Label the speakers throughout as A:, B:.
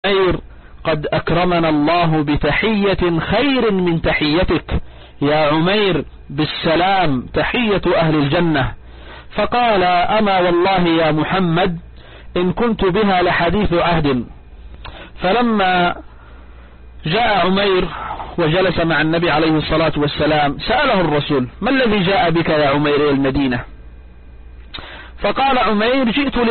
A: عمير قد أكرمنا الله بتحية خير من تحيتك يا عمير، بالسلام تحية أهل الجنة. فقال أما والله يا محمد إن كنت بها لحديث عهد. فلما جاء عمير وجلس مع النبي عليه الصلاة والسلام سأله الرسول ما الذي جاء بك يا عمير إلى المدينة؟ فقال عمير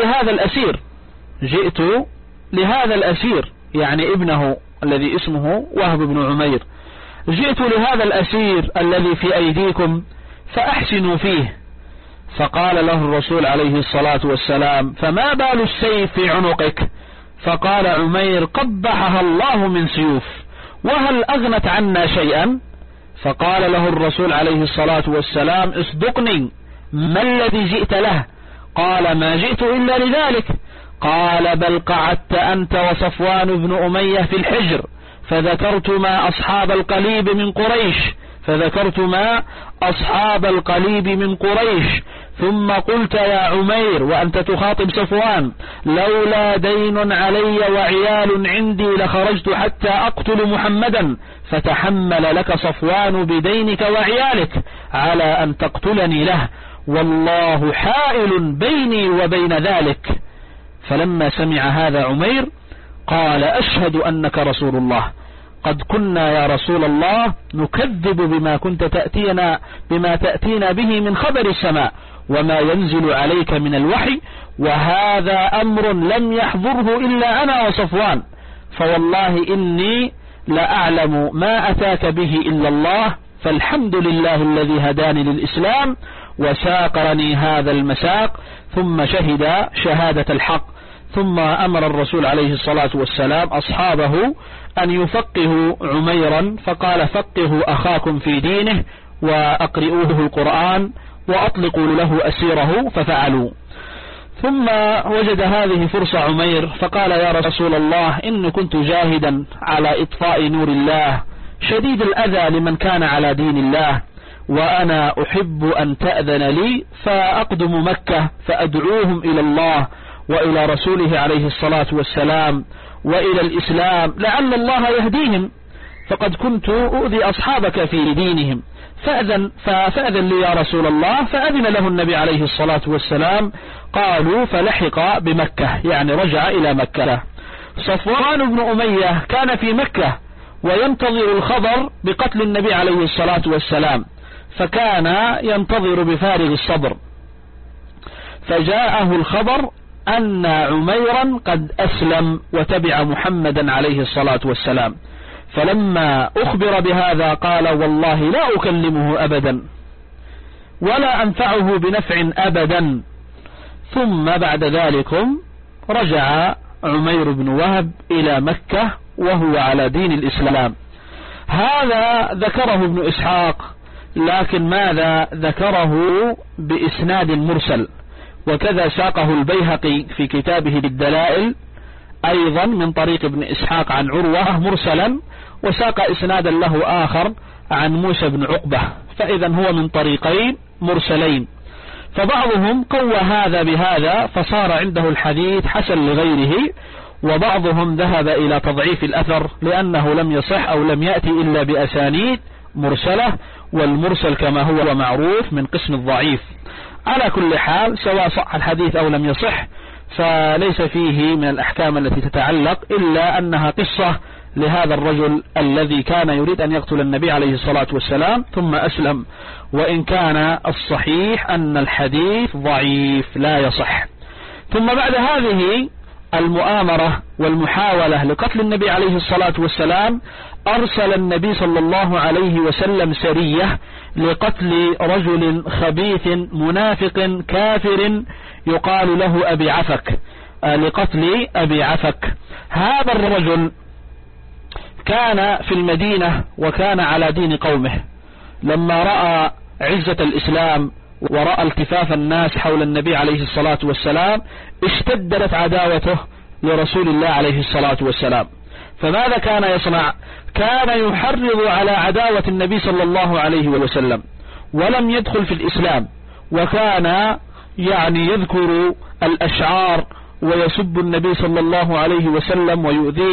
A: جئت لهذا الأسير يعني ابنه الذي اسمه وهب بن عمير، جئت لهذا الأسير الذي في أيديكم فأحسنوا فيه. فقال له الرسول عليه الصلاة والسلام فما بال السيف في عنقك؟ فقال عمير قبحها الله من سيوف، وهل أغنت عنا شيئا؟ فقال له الرسول عليه الصلاة والسلام اصدقني ما الذي جئت له؟ قال ما جئت إلا لذلك. قال بل قعدت أنت وصفوان بن أمية في الحجر فذكرتما أصحاب القليب من قريش ثم قلت يا عمير وأنت تخاطب صفوان لولا دين علي وعيال عندي لخرجت حتى أقتل محمدا، فتحمل لك صفوان بدينك وعيالك على أن تقتلني له، والله حائل بيني وبين ذلك. فلما سمع هذا عمير قال أشهد أنك رسول الله، قد كنا يا رسول الله نكذب بما تأتينا به من خبر السماء وما ينزل عليك من الوحي، وهذا أمر لم يحضره إلا أنا وصفوان، فوالله إني لأعلم ما أتاك به إلا الله، فالحمد لله الذي هداني للإسلام وساقرني هذا المساق. ثم شهد شهادة الحق. ثم أمر الرسول عليه الصلاة والسلام أصحابه أن يفقهوا عميرا، فقال فقهوا أخاكم في دينه وأقرئوه القرآن وأطلقوا له أسيره، ففعلوا. ثم وجد هذه فرصة عمير فقال يا رسول الله إن كنت جاهدا على إطفاء نور الله شديد الأذى لمن كان على دين الله، وأنا أحب أن تأذن لي فأقدم مكة فأدعوهم إلى الله وإلى رسوله عليه الصلاة والسلام وإلى الإسلام لعل الله يهديهم، فقد كنت أؤذي أصحابك في دينهم، فأذن لي يا رسول الله. فأذن له النبي عليه الصلاة والسلام. قالوا فلحق بمكة يعني رجع إلى مكة. صفوان بن أمية كان في مكة وينتظر الخبر بقتل النبي عليه الصلاة والسلام، فكان ينتظر بفارغ الصبر، فجاءه الخبر أن عميرا قد أسلم وتبع محمدا عليه الصلاة والسلام. فلما أخبر بهذا قال والله لا أكلمه أبدا ولا أنفعه بنفع أبدا. ثم بعد ذلك رجع عمير بن وهب إلى مكة وهو على دين الإسلام. هذا ذكره ابن إسحاق، لكن ماذا ذكره بإسناد مرسل، وكذا ساقه البيهقي في كتابه الدلائل أيضا من طريق ابن إسحاق عن عروة مرسلا، وساق إسنادا له آخر عن موسى بن عقبة، فإذا هو من طريقين مرسلين. فبعضهم قوى هذا بهذا فصار عنده الحديث حسن لغيره، وبعضهم ذهب إلى تضعيف الأثر لأنه لم يصح أو لم يأتي إلا بأسانيد مرسلة، والمرسل كما هو معروف من قسم الضعيف. على كل حال سواء صح الحديث أو لم يصح فليس فيه من الأحكام التي تتعلق إلا أنها قصة لهذا الرجل الذي كان يريد أن يقتل النبي عليه الصلاة والسلام ثم أسلم، وإن كان الصحيح أن الحديث ضعيف لا يصح. ثم بعد هذه المؤامرة والمحاولة لقتل النبي عليه الصلاة والسلام أرسل النبي صلى الله عليه وسلم سرية لقتل رجل خبيث منافق كافر يقال له أبي عفك، لقتل أبي عفك. هذا الرجل كان في المدينة وكان على دين قومه، لما رأى عزة الإسلام ورأى التفاف الناس حول النبي عليه الصلاة والسلام اشتدت عداوته لرسول الله عليه الصلاة والسلام. فماذا كان يصنع؟ كان يحرض على عداوة النبي صلى الله عليه وسلم، ولم يدخل في الإسلام، وكان يذكر الأشعار ويسب النبي صلى الله عليه وسلم ويؤذيه